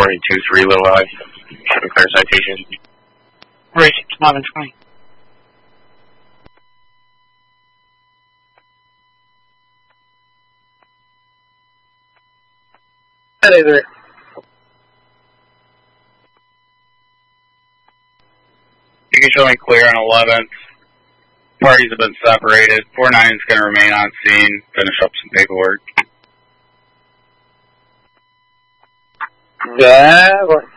42-3 Little Eye. Should be clear citation. Race 1120. Hey there. You can show me clear on 11th. Parties have been separated. 49 is going to remain on scene, finish up some paperwork. Yeah,